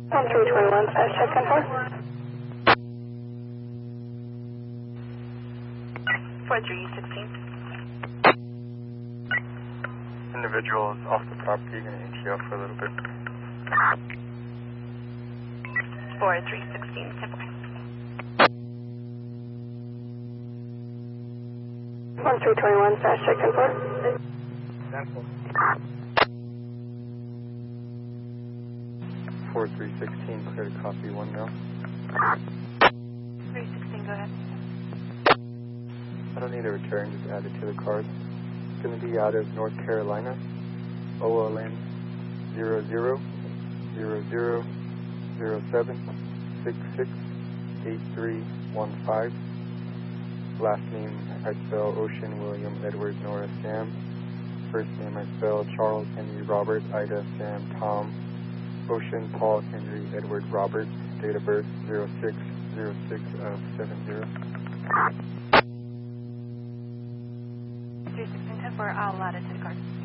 1321, fast check 10-4. 4316. Individual is off the property, going to ATO for a little bit. 4316, 10-4. 1321, fast check 10-4. 4316, clear to copy 1 now. 316, go ahead. I don't need a return, just add it to the card. It's going to be out of North Carolina, OLN 000007668315. Last name I spell Ocean William Edward Nora Sam. First name I spell Charles Henry Robert Ida Sam Tom Ocean Paul Henry Edward Robert. Date of birth 06/06/70. 316, 10-4, I'll add it to the card.